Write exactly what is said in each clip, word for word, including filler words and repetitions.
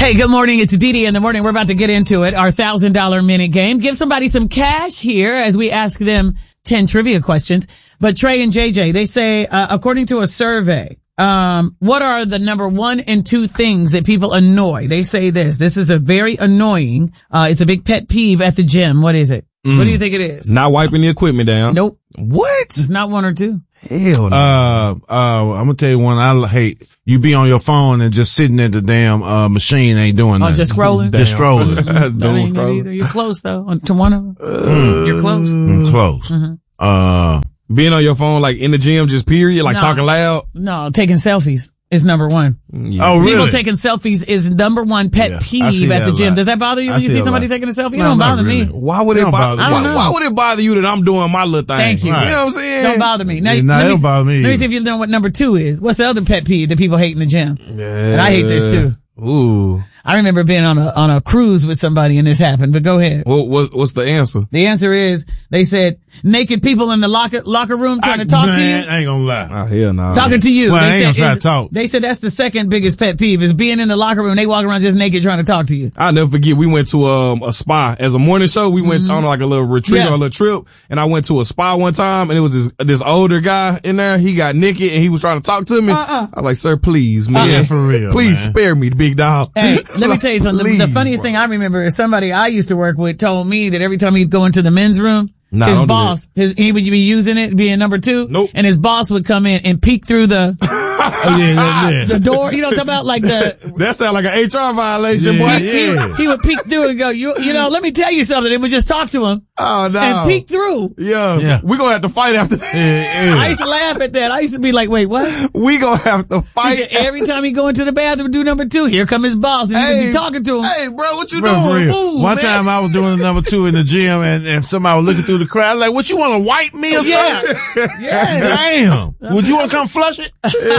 Hey, good morning. It's Dee in the morning. We're about to get into it. Our one thousand dollars minute game. Give somebody some cash here as we ask them ten trivia questions. But Trey and J J, they say, uh, according to a survey, um, what are the number one and two things that people annoy? They say this. This is a very annoying, uh, it's a big pet peeve at the gym. What is it? Mm. What do you think it is? Not wiping the equipment down. Nope. What? It's not one or two. Hell no. Uh, uh, I'm gonna tell you one I hate. You be on your phone and just sitting at the damn, uh, machine ain't doing nothing. Oh, just scrolling? Just scrolling. Mm-hmm. That ain't it either. You're close though, to one of them. Mm. You're close. I'm close. Mm-hmm. Uh, being on your phone like in the gym, just period, like no, talking loud. No, taking selfies is number one. Yeah. Oh, really? People taking selfies is number one pet Yeah, peeve at the gym. Does that bother you when you see somebody taking a selfie? It No, don't not bother really. me. Why would it, It don't bother? bother Why, me. why would it bother you that I'm doing my little thing? Thank you. Right. You know what I'm saying? Don't bother me. Now, Yeah, nah, let it me don't see- bother me Let me either. see if you know what number two is. What's the other pet peeve that people hate in the gym? Yeah. And I hate this too. Ooh. I remember being on a on a cruise with somebody and this happened. But go ahead. What, what what's the answer? The answer is they said naked people in the locker locker room trying I, to talk man, to you. I ain't gonna lie. Oh hell no. Talking to you. Well, I they, ain't said, gonna try is- to talk. they said that's the second biggest pet peeve is being in the locker room. They walk around just naked trying to talk to you. I'll never forget, we went to um, a spa as a morning show. We went Mm-hmm. on like a little retreat Yes. or a little trip, and I went to a spa one time, and it was this, this older guy in there. He got naked, and he was trying to talk to me. Uh-uh. I was like, sir, please, man. Yeah, for real, Please man. spare me, big dog. Hey, let me tell you something. The, the Please, funniest bro. thing I remember is somebody I used to work with told me that every time he'd go into the men's room, Nah, his don't do boss, his, he would be using it, being number two. Nope. And his boss would come in and peek through the, Oh, yeah, yeah, yeah. the door. You know what I'm talking about? Like the, That sounds like an H R violation, Yeah, boy. he, he, yeah. would, he would peek through and go, you, you know, let me tell you something. And would just talk to him Oh, no. and peek through. Yeah. Yeah. We gonna have to fight after that. Yeah, I yeah. used to laugh at that. I used to be like, wait, what? We gonna have to He fight. said every time he go into the bathroom, do number two. Here come his boss, and he Hey, be talking to him. Hey, bro, what you Bro, for doing? real. Move, One man. time I was doing number two in the gym and, and somebody was looking through the crowd like, what you want to wipe me or Yeah. something? Yeah. Damn. Would you want to come flush it?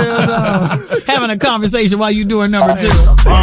Having a conversation while you doing number two.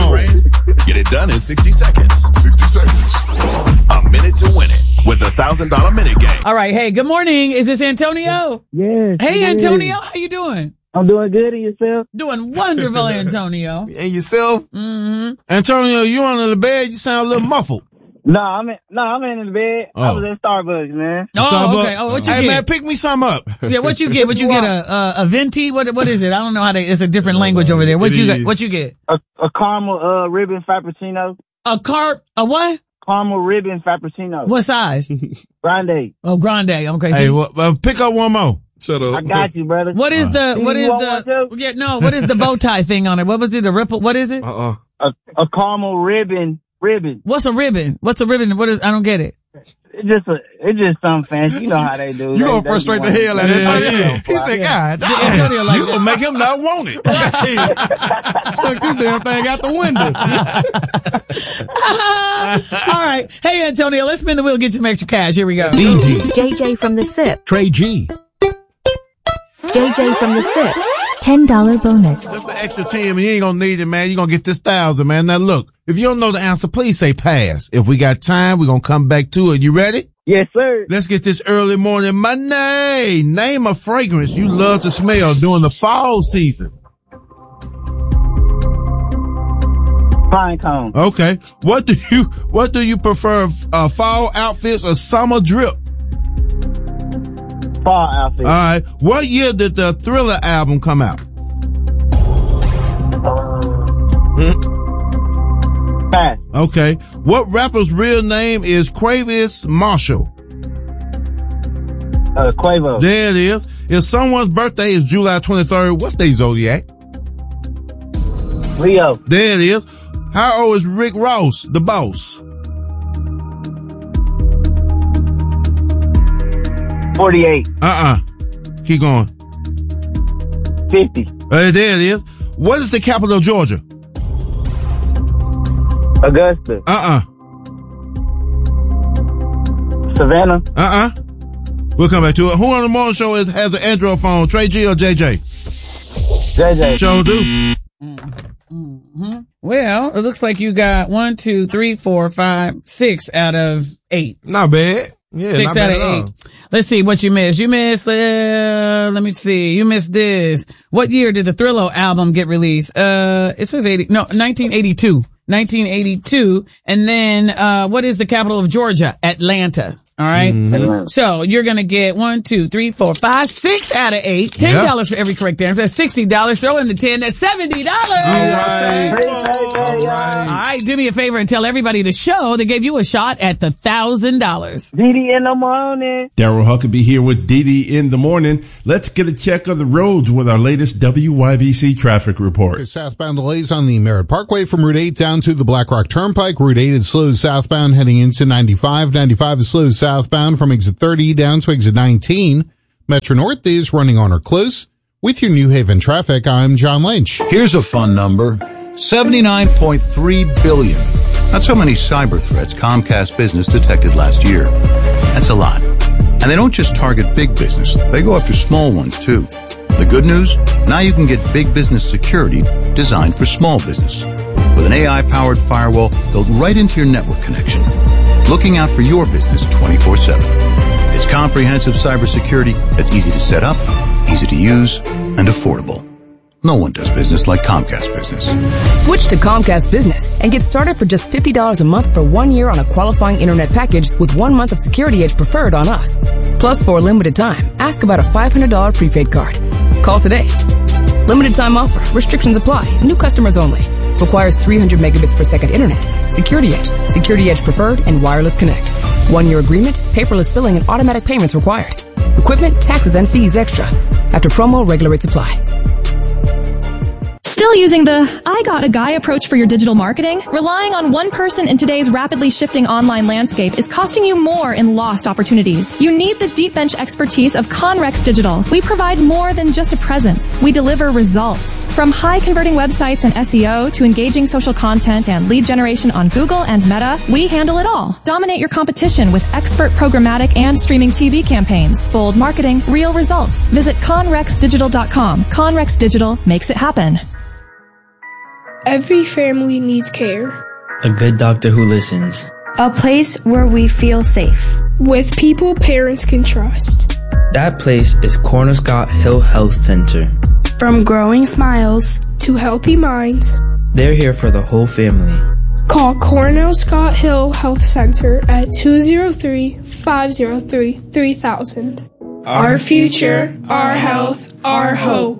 Get it done in sixty seconds. sixty seconds. A minute to win it with the one thousand dollars minute game. All right. Hey, good morning. Is this Antonio? Yes. Hey, it is. Antonio. How you doing? I'm doing good, and yourself? Doing wonderful, Antonio. And yourself? Mm-hmm. Antonio, you under the bed? You sound a little muffled. No, I'm in, no, I'm in the bed. I Oh. was at Starbucks, man. Oh, Starbucks. okay. Oh, what you Hey, get? man, pick me some up. Yeah, what you get? What you get? A a, a venti? What what is it? I don't know how to. It's a different language over there. What It you got? is. What you get? A, a caramel uh, ribbon frappuccino. A carp? A what? Caramel ribbon frappuccino. What size? Grande. Oh, grande. Okay. Hey, so- well, uh, pick up one more. Shut up. I got you, brother. what is the what You is want one the too? yeah no what is the bow tie thing on it? What was it? The ripple? What is it? Uh-uh. A, a caramel ribbon. Ribbon. What's a ribbon? What's a ribbon? What is? I don't get it. It's just a, it's just something fancy. You know how they do. You They- gonna they frustrate the want- hell out of Yeah, him. yeah. He said, God, Yeah, Antonio like You gonna make him not want it. chuck this damn thing out the window. All right. Hey, Antonio, let's spin the wheel, get you some extra cash. Here we go. J J from the S I P. Trey G. J J from the S I P. ten dollars bonus. Just an extra ten, you ain't gonna need it, man. You're gonna get this thousand, man. Now look, if you don't know the answer, please say pass. If we got time, we're gonna come back to it. You ready? Yes, sir. Let's get this early morning money. Name a fragrance you love to smell during the fall season. Pine cone. Okay. What do you, what do you prefer, uh, fall outfits or summer drip? Fall outfit. All right. What year did the Thriller album come out? Pass. Okay. What rapper's real name is Quavius Marshall? Uh, Quavo. There it is. If someone's birthday is July twenty-third, what's their zodiac? Leo. There it is. How old is Rick Ross, the boss? forty-eight. Uh-uh. Keep going. fifty. Uh, there it is. What is the capital of Georgia? Augusta. Uh-uh. Savannah. Uh-uh. We'll come back to it. Who on the morning show is, has an Android phone? Trey G or J J? J J. Show do. Mm-hmm. Well, it looks like you got one, two, three, four, five, six out of eight. Not bad. Yeah, Six not out bad of at eight. all. Let's see what you missed. You missed, uh, let me see. You missed this. What year did the Thriller album get released? Uh, it says eighty, no, nineteen eighty-two. nineteen eighty-two. And then, uh, what is the capital of Georgia? Atlanta. All right. Mm-hmm. So you're going to get one, two, three, four, five, six out of eight. ten dollars Yep. for every correct answer. That's sixty dollars. Throw in the ten. That's seventy dollars. All right. All All right. Do me a favor and tell everybody the show that gave you a shot at the one thousand dollars. Didi in the morning. Daryl Huckabee here with Didi in the morning. Let's get a check on the roads with our latest W Y B C traffic report. Southbound delays on the Merritt Parkway from Route eight down to the Black Rock Turnpike. Route eight is slow southbound heading into ninety-five. ninety-five is slow southbound from exit thirty down to exit nineteen. Metro North is running on or close. With your New Haven traffic, I'm John Lynch. Here's a fun number. seventy-nine point three billion. That's how many cyber threats Comcast Business detected last year. That's a lot. And they don't just target big business. They go after small ones too. The good news? Now you can get big business security designed for small business. With an A I-powered firewall built right into your network connection. Looking out for your business twenty-four seven. It's comprehensive cybersecurity that's easy to set up, easy to use, and affordable. No one does business like Comcast Business. Switch to Comcast Business and get started for just fifty dollars a month for one year on a qualifying internet package with one month of Security Edge Preferred on us. Plus, for a limited time, ask about a five hundred dollars prepaid card. Call today. Limited time offer. Restrictions apply. New customers only. Requires three hundred megabits per second internet. Security Edge, Security Edge Preferred, and Wireless Connect. One-year agreement, paperless billing, and automatic payments required. Equipment, taxes, and fees extra. After promo, regular rates apply. Still using the I got a guy approach for your digital marketing? Relying on one person in today's rapidly shifting online landscape is costing you more in lost opportunities. You need the deep bench expertise of Conrex Digital. We provide more than just a presence. We deliver results. From high converting websites and S E O to engaging social content and lead generation on Google and Meta, we handle it all. Dominate your competition with expert programmatic and streaming T V campaigns. Bold marketing, real results. Visit conrex digital dot com. Conrex Digital makes it happen. Every family needs care. A good doctor who listens. A place where we feel safe. With people parents can trust. That place is Corner Scott Hill Health Center. From growing smiles to healthy minds. They're here for the whole family. Call Cornell Scott Hill Health Center at two oh three, five oh three, three thousand. Our, our future, our health, our hope.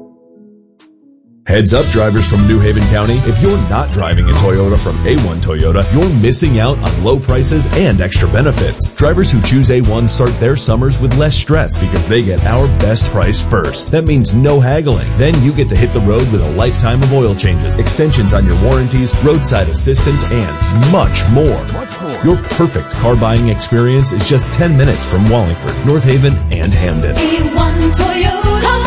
Heads up, drivers from New Haven County. If you're not driving a Toyota from A one Toyota, you're missing out on low prices and extra benefits. Drivers who choose A one start their summers with less stress because they get our best price first. That means no haggling. Then you get to hit the road with a lifetime of oil changes, extensions on your warranties, roadside assistance, and much more. Much more. Your perfect car buying experience is just ten minutes from Wallingford, North Haven, and Hamden. A one Toyota.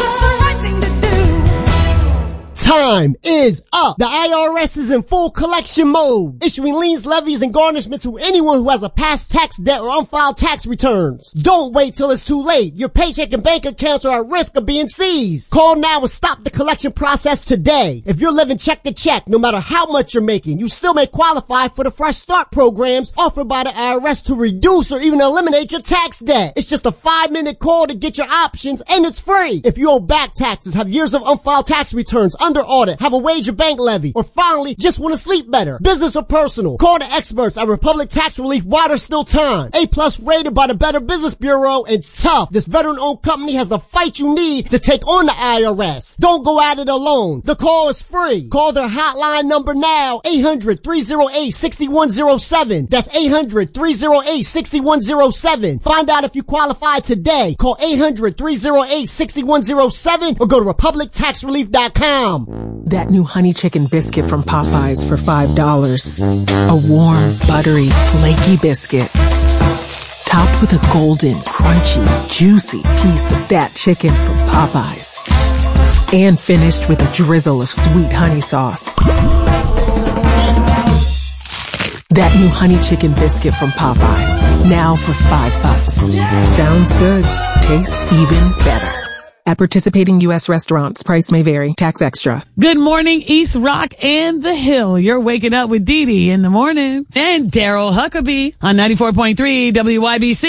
Time is up. The I R S is in full collection mode, issuing liens, levies, and garnishments to anyone who has a past tax debt or unfiled tax returns. Don't wait till it's too late. Your paycheck and bank accounts are at risk of being seized. Call now and stop the collection process today. If you're living check to check, no matter how much you're making, you still may qualify for the Fresh Start programs offered by the I R S to reduce or even eliminate your tax debt. It's just a five minute call to get your options, and it's free. If you owe back taxes, have years of unfiled tax returns, under audit, have a wage or bank levy, or finally just want to sleep better, business or personal, call the experts at Republic Tax Relief while there's still time. A plus rated by the Better Business Bureau, and tough. This veteran-owned company has the fight you need to take on the I R S. Don't go at it alone. The call is free. Call their hotline number now, eight hundred, three oh eight, six one oh seven. That's eight hundred, three oh eight, six one oh seven. Find out if you qualify today. Call eight hundred, three oh eight, six one oh seven or go to republic tax relief dot com. That new honey chicken biscuit from Popeyes for five dollars. A warm, buttery, flaky biscuit. Topped with a golden, crunchy, juicy piece of that chicken from Popeyes. And finished with a drizzle of sweet honey sauce. That new honey chicken biscuit from Popeyes. Now for five bucks. Sounds good. Tastes even better. At participating U S restaurants, price may vary. Tax extra. Good morning, East Rock and the Hill. You're waking up with Didi in the morning. And Daryl Huckabee on ninety-four point three W Y B C.